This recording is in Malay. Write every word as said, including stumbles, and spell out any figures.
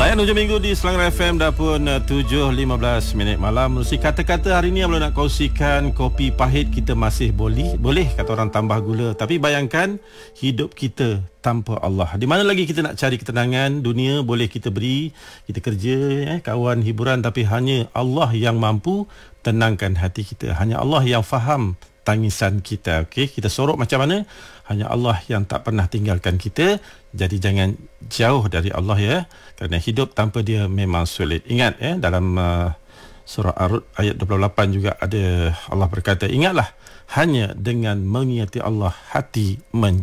Layan hujung minggu di Selangor F M dah pun uh, tujuh lima belas minit malam. Melalui kata-kata hari ni yang belum nak kongsikan kopi pahit kita masih boleh. Boleh kata orang tambah gula. Tapi bayangkan hidup kita tanpa Allah. Di mana lagi kita nak cari ketenangan? Dunia boleh kita beri, kita kerja, eh, kawan, hiburan. Tapi hanya Allah yang mampu tenangkan hati kita. Hanya Allah yang faham tangisan kita. Okey, kita sorok macam mana? Hanya Allah yang tak pernah tinggalkan kita. Jadi jangan jauh dari Allah ya, kerana hidup tanpa dia memang sulit. Ingat ya, dalam uh, surah Ar-Rud ayat dua puluh lapan juga ada Allah berkata, ingatlah hanya dengan mengingati Allah hati menjadi